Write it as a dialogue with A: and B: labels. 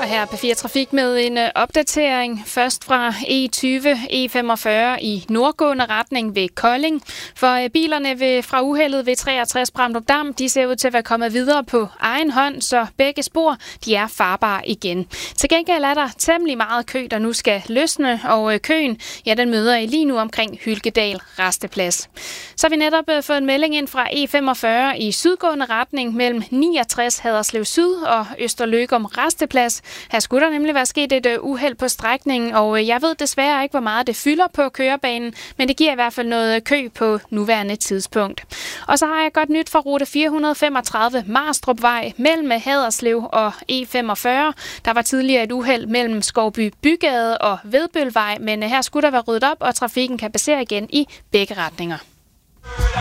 A: Og her på P4 Trafik med en opdatering. Først fra E20, E45 i nordgående retning ved Kolding. For bilerne fra uheldet ved 63 Bramdrup Dam, de ser ud til at være kommet videre på egen hånd, så begge spor de er farbare igen. Til gengæld er der temmelig meget kø, der nu skal løsne, og køen, ja, den møder I lige nu omkring Hylkedal Rasteplads. Så har vi netop fået en melding ind fra E45 i sydgående retning mellem 69 Haderslev Syd og Østerløgum Rasteplads. Her skulle der nemlig være sket et uheld på strækningen, og jeg ved desværre ikke, hvor meget det fylder på kørebanen, men det giver i hvert fald noget kø på nuværende tidspunkt. Og så har jeg godt nyt fra rute 435 Marstrupvej mellem Haderslev og E45. Der var tidligere et uheld mellem Skovby Bygade og Vedbølvej, men her skulle der være ryddet op, og trafikken kan passere igen i begge retninger.